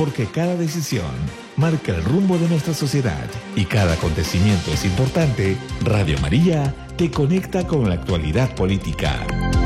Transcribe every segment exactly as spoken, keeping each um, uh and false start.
porque cada decisión marca el rumbo de nuestra sociedad y cada acontecimiento es importante, Radio María te conecta con la actualidad política.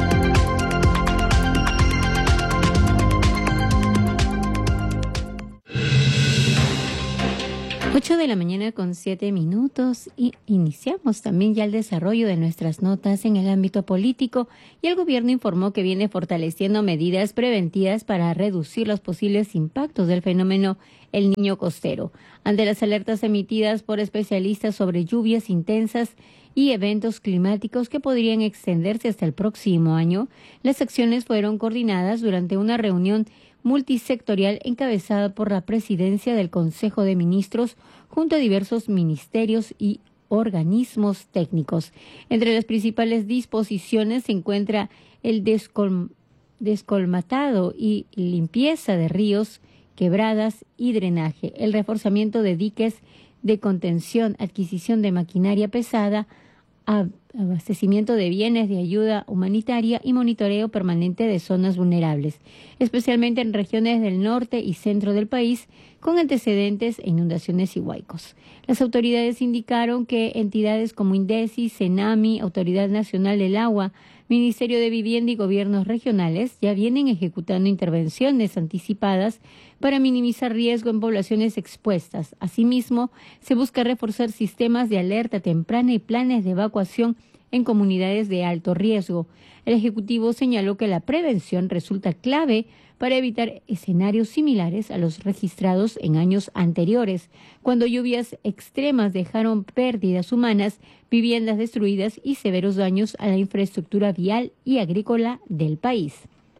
ocho de la mañana con siete minutos y iniciamos también ya el desarrollo de nuestras notas en el ámbito político y el gobierno informó que viene fortaleciendo medidas preventivas para reducir los posibles impactos del fenómeno El Niño costero. Ante las alertas emitidas por especialistas sobre lluvias intensas y eventos climáticos que podrían extenderse hasta el próximo año, las acciones fueron coordinadas durante una reunión multisectorial encabezada por la presidencia del Consejo de Ministros junto a diversos ministerios y organismos técnicos. Entre las principales disposiciones se encuentra el descol- descolmatado y limpieza de ríos, quebradas y drenaje, el reforzamiento de diques de contención, adquisición de maquinaria pesada, abastecimiento de bienes de ayuda humanitaria y monitoreo permanente de zonas vulnerables, especialmente en regiones del norte y centro del país con antecedentes e inundaciones y huaicos. Las autoridades indicaron que entidades como INDECI, CENAMI, Autoridad Nacional del Agua, Ministerio de Vivienda y gobiernos regionales ya vienen ejecutando intervenciones anticipadas para minimizar riesgo en poblaciones expuestas. Asimismo, se busca reforzar sistemas de alerta temprana y planes de evacuación en comunidades de alto riesgo. El Ejecutivo señaló que la prevención resulta clave para evitar escenarios similares a los registrados en años anteriores, cuando lluvias extremas dejaron pérdidas humanas, viviendas destruidas y severos daños a la infraestructura vial y agrícola del país.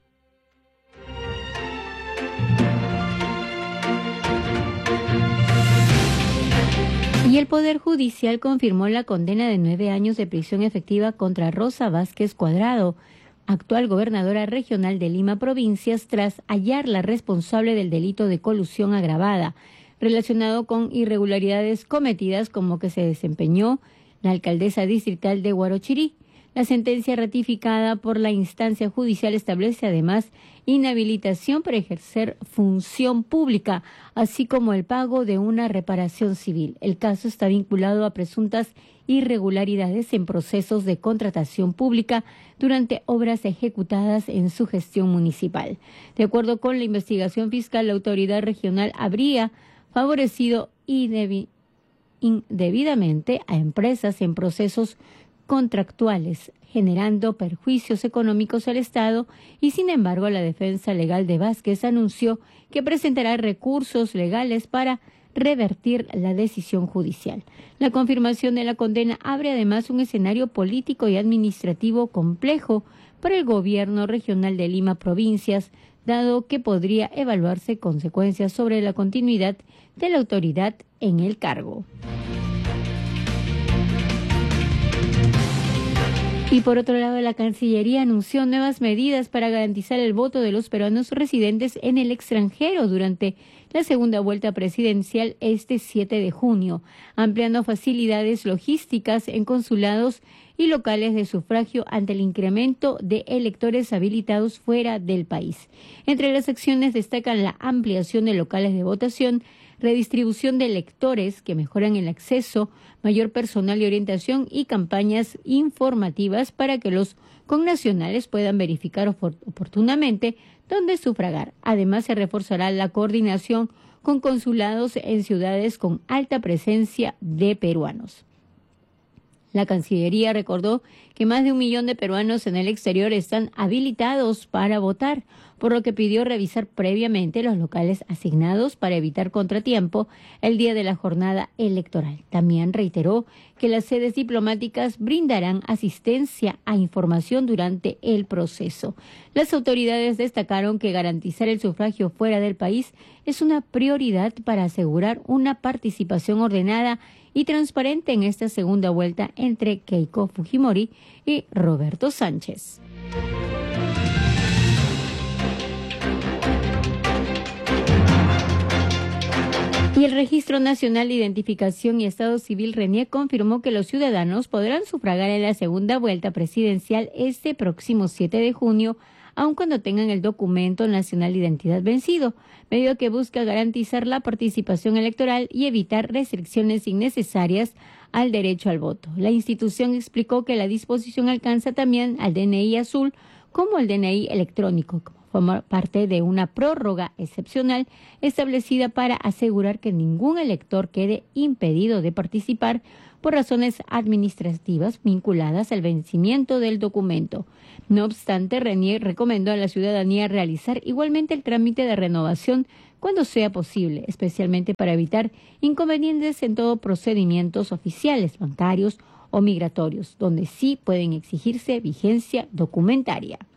Y el Poder Judicial confirmó la condena de nueve años de prisión efectiva contra Rosa Vázquez Cuadrado, actual gobernadora regional de Lima Provincias, tras hallarla responsable del delito de colusión agravada, relacionado con irregularidades cometidas como que se desempeñó la alcaldesa distrital de Huarochirí. La sentencia ratificada por la instancia judicial establece además inhabilitación para ejercer función pública, así como el pago de una reparación civil. El caso está vinculado a presuntas irregularidades en procesos de contratación pública durante obras ejecutadas en su gestión municipal. De acuerdo con la investigación fiscal, la autoridad regional habría favorecido indebi- indebidamente a empresas en procesos contractuales, generando perjuicios económicos al Estado, y sin embargo la defensa legal de Vázquez anunció que presentará recursos legales para revertir la decisión judicial. La confirmación de la condena abre además un escenario político y administrativo complejo para el gobierno regional de Lima Provincias, dado que podría evaluarse consecuencias sobre la continuidad de la autoridad en el cargo. Y por otro lado, la Cancillería anunció nuevas medidas para garantizar el voto de los peruanos residentes en el extranjero durante la segunda vuelta presidencial este siete de junio, ampliando facilidades logísticas en consulados y locales de sufragio ante el incremento de electores habilitados fuera del país. Entre las acciones destacan la ampliación de locales de votación, redistribución de electores que mejoran el acceso, mayor personal y orientación y campañas informativas para que los connacionales puedan verificar oportunamente dónde sufragar. Además, se reforzará la coordinación con consulados en ciudades con alta presencia de peruanos. La Cancillería recordó que más de un millón de peruanos en el exterior están habilitados para votar, por lo que pidió revisar previamente los locales asignados para evitar contratiempo el día de la jornada electoral. También reiteró que las sedes diplomáticas brindarán asistencia a información durante el proceso. Las autoridades destacaron que garantizar el sufragio fuera del país es una prioridad para asegurar una participación ordenada y transparente en esta segunda vuelta entre Keiko Fujimori y Roberto Sánchez. Y el Registro Nacional de Identificación y Estado Civil RENIEC confirmó que los ciudadanos podrán sufragar en la segunda vuelta presidencial este próximo siete de junio aun cuando tengan el documento nacional de identidad vencido, medida que busca garantizar la participación electoral y evitar restricciones innecesarias al derecho al voto. La institución explicó que la disposición alcanza también al D N I azul como el D N I electrónico, como forma parte de una prórroga excepcional establecida para asegurar que ningún elector quede impedido de participar por razones administrativas vinculadas al vencimiento del documento. No obstante, Renier recomendó a la ciudadanía realizar igualmente el trámite de renovación cuando sea posible, especialmente para evitar inconvenientes en todos procedimientos oficiales, bancarios o migratorios, donde sí pueden exigirse vigencia documentaria.